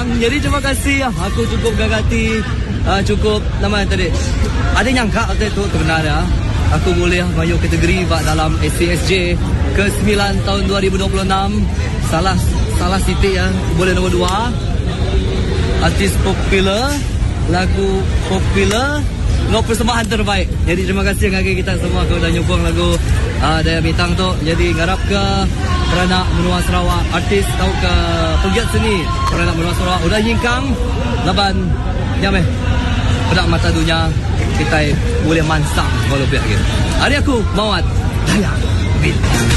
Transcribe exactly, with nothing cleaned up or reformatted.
menang. Jadi terima kasih. Aku cukup gagati, uh, cukup nama yang tadi. Ada nyangka waktu itu sebenarnya aku boleh masuk kategori bak dalam S C S J ke sembilan tahun dua ribu dua puluh enam. Salah salah titik ya. Boleh nombor dua. Artis popular, lagu popular, no persembahan terbaik. Jadi terima kasih kepada kita semua kau dah nyokong lagu uh, Daya Bintang tu. Jadi ngarap ke Peranak Menua Sarawak, artis atau ke pegiat seni Peranak Menua Sarawak udah nyingkang laban jameh pedak mata dunia kita boleh mansang kalau pihak gitu. Hari aku Mawat Daya Bintang.